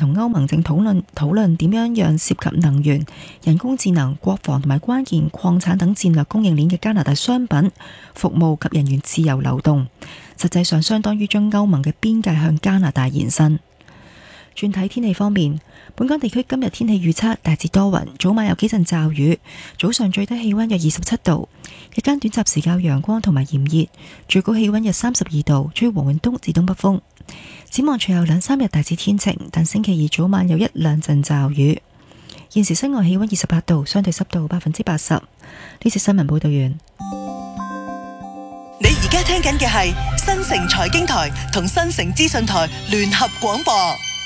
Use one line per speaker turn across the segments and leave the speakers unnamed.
同歐盟正討論點樣讓涉及能源、人工智能、國防同埋關鍵礦產等戰略供應鏈嘅加拿大商品、服務及人員自由流動，實際上相當於將歐盟嘅邊界向加拿大延伸。轉睇天氣方面，本港地區今日天氣預測大致多雲，早晚有幾陣驟雨，早上最低氣溫約27度，日間短暫時間有陽光同埋炎熱，最高氣溫約32度，吹和緩東至東北風。展望隨後2-3日大致天晴，但星期二早晚有1-2陣驟雨。現時室外氣溫28度，相對濕度80%。呢次新聞報道完。
你而家聽緊嘅係新城財經台同新城資訊台聯合廣播。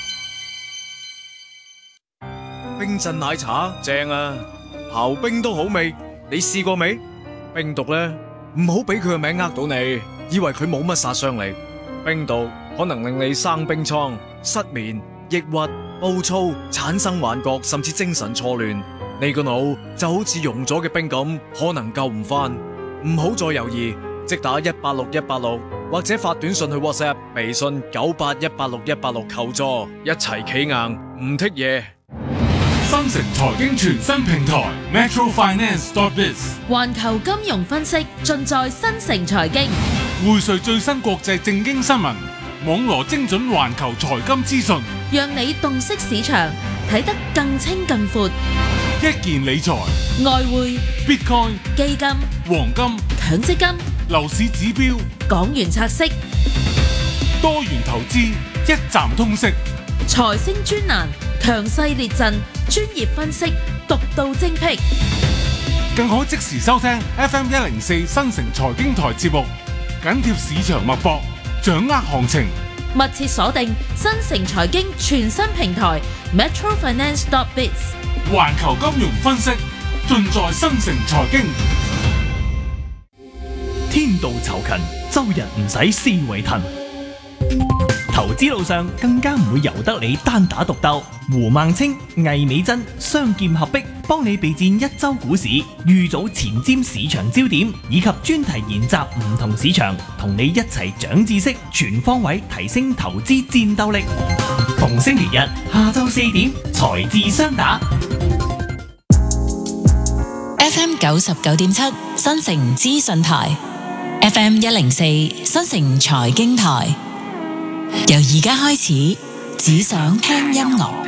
冰鎮奶茶正啊，刨冰都好味，你試過未？冰毒呢，唔好俾佢個名呃到你，以為佢冇乜殺傷力。冰毒可能令你生冰瘡、失眠、抑鬱、暴躁、產生幻覺，甚至精神錯亂。你個腦就好似溶咗嘅冰咁，可能救唔返。唔好再猶豫，即打186186，或者發短信去 WhatsApp、微信98186186求助，一齊企硬唔剔嘢。
新城財經全新平台 metrofinance.biz，
環球金融分析盡在新城財經，
匯萃最新國際政經新聞，網羅精準環球財金資訊，
讓你洞悉市場，睇得更清更闊。
一件理財、
外匯、
Bitcoin、
基金、
黃金、
強積金、
樓市指標、
港元拆息、
多元投資，一站通識。
財星專欄，強勢列陣，專業分析，獨到精闢，
更可即時收聽 FM104 新城財經台節目，緊貼市場脈搏，掌握行情。
密切鎖定新城財經全新平台 metrofinance.biz，
環球金融分析盡在新城財經。
天道酬勤，周日唔使思維騰。投資路上更加唔會由得你單打獨鬥，胡孟青、魏美珍雙劍合璧，幫你備戰一周股市，預早前瞻市場焦點，以及專題研習唔同市場，同你一齊長知識，全方位提升投資戰鬥力。逢星期日下晝4點，財智雙打。
FM 99.7新城資訊台 ，FM 104新城財經台。由而家開始，只想聽音樂。